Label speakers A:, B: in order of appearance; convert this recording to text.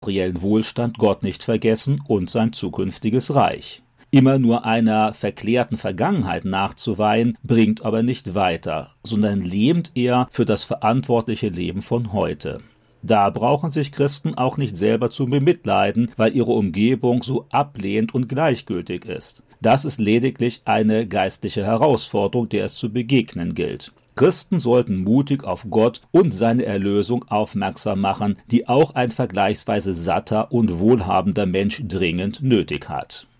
A: materiellen Wohlstand Gott nicht vergessen und sein zukünftiges Reich. Immer nur einer verklärten Vergangenheit nachzuweihen, bringt aber nicht weiter, sondern lähmt eher für das verantwortliche Leben von heute. Da brauchen sich Christen auch nicht selber zu bemitleiden, weil ihre Umgebung so ablehnend und gleichgültig ist. Das ist lediglich eine geistliche Herausforderung, der es zu begegnen gilt. Christen sollten mutig auf Gott und seine Erlösung aufmerksam machen, die auch ein vergleichsweise satter und wohlhabender Mensch dringend nötig hat.